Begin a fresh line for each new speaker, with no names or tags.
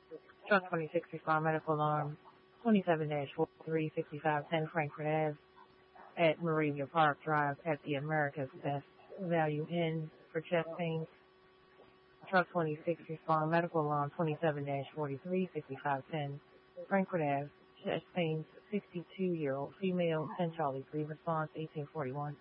Truck 26 respond medical alarm 27-436510 Frankfurt Ave at Moravia Park Drive at the America's Best Value Inn for chest pains. Truck 26 respond medical alarm 27-436510 Frankfurt Ave, chest pains, 62-year-old female, 10 Charlie 3 response 1841.